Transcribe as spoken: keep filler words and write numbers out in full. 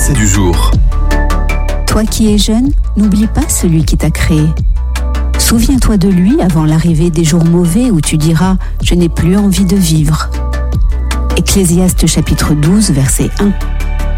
pensée du jour. Toi qui es jeune, n'oublie pas celui qui t'a créé. Souviens-toi de lui avant l'arrivée des jours mauvais où tu diras « Je n'ai plus envie de vivre ». Ecclésiaste chapitre douze, verset un.